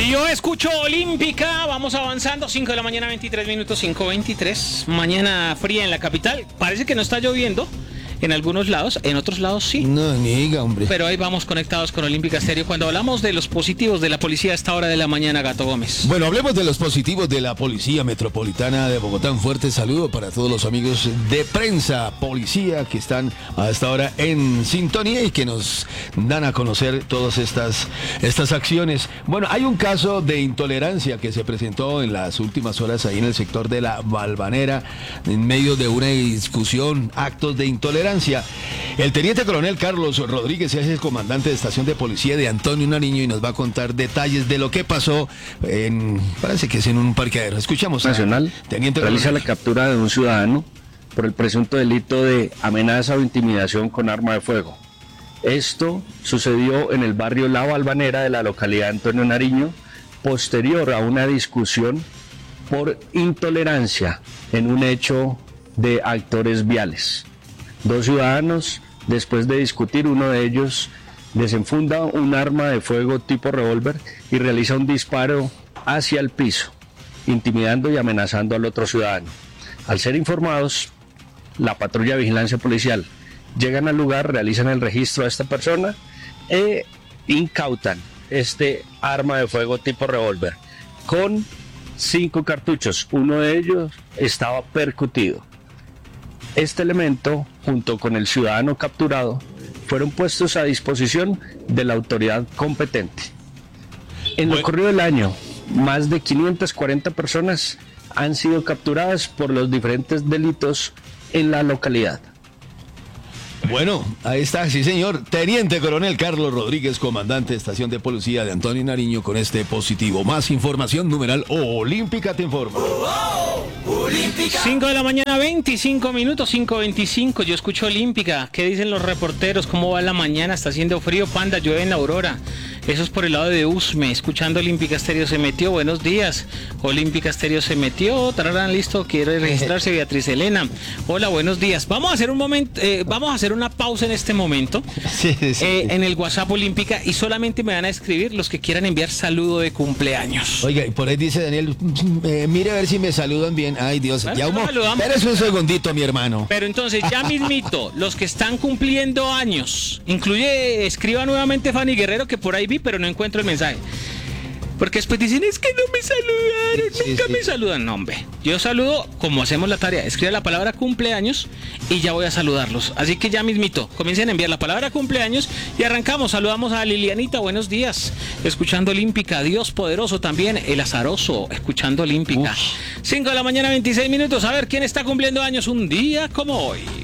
Y yo escucho Olímpica, vamos avanzando, 5 de la mañana, 23 minutos, 5:23. Mañana fría en la capital, parece que no está lloviendo en algunos lados, en otros lados sí. No, ni diga, hombre. Pero ahí vamos conectados con Olímpica Estéreo cuando hablamos de los positivos de la policía a esta hora de la mañana, Gato Gómez. Bueno, hablemos de los positivos de la Policía Metropolitana de Bogotá. Un fuerte saludo para todos los amigos de prensa, policía que están a esta hora en sintonía y que nos dan a conocer todas estas acciones. Bueno, hay un caso de intolerancia que se presentó en las últimas horas ahí en el sector de la Balvanera, en medio de una discusión, actos de intolerancia. El teniente coronel Carlos Rodríguez es el comandante de estación de policía de Antonio Nariño y nos va a contar detalles de lo que pasó parece que es en un parqueadero. Escuchamos. Nacional teniente realiza coronel. la captura de un ciudadano por el presunto delito de amenaza o intimidación con arma de fuego. Esto sucedió en el barrio La Balvanera de la localidad de Antonio Nariño, posterior a una discusión por intolerancia en un hecho de actores viales. Dos ciudadanos, después de discutir, uno de ellos desenfunda un arma de fuego tipo revólver y realiza un disparo hacia el piso, intimidando y amenazando al otro ciudadano. Al ser informados, la patrulla de vigilancia policial llegan al lugar, realizan el registro de esta persona e incautan este arma de fuego tipo revólver con 5 cartuchos. Uno de ellos estaba percutido. Este elemento, junto con el ciudadano capturado, fueron puestos a disposición de la autoridad competente. En lo corrido del año, más de 540 personas han sido capturadas por los diferentes delitos en la localidad. Bueno, ahí está, sí señor. Teniente coronel Carlos Rodríguez, comandante de estación de policía de Antonio Nariño con este positivo. Más información, numeral Olímpica te informa. 5 de la mañana, 25 minutos, 5:25. Yo escucho Olímpica. ¿Qué dicen los reporteros? ¿Cómo va la mañana? ¿Está haciendo frío? Panda, llueve en la Aurora. Eso es por el lado de Usme. Escuchando Olímpica Estéreo se metió. Buenos días. Olímpica Estéreo se metió. Tararán, listo. Quiere registrarse Beatriz Elena. Hola, buenos días. Vamos a hacer un momento, vamos a hacer una pausa en este momento. Sí. En el WhatsApp Olímpica y solamente me van a escribir los que quieran enviar saludo de cumpleaños. Oiga, y por ahí dice Daniel, mire a ver si me saludan bien. Ay, Dios, Bueno, ya humo. saludamos. Espérese un segundito, mi hermano. Pero entonces, ya mismito, los que están cumpliendo años, escriba nuevamente Fanny Guerrero, que por ahí vi, pero no encuentro el mensaje. Porque después dicen, es que no me saludaron, nunca me saludan. No, hombre, yo saludo como hacemos la tarea, escribe la palabra cumpleaños y ya voy a saludarlos. Así que ya mismito, comiencen a enviar la palabra cumpleaños y arrancamos. Saludamos a Lilianita, buenos días, escuchando Olímpica. Dios poderoso también, el azaroso, escuchando Olímpica. 5 de la mañana, 26 minutos. A ver, ¿quién está cumpliendo años un día como hoy?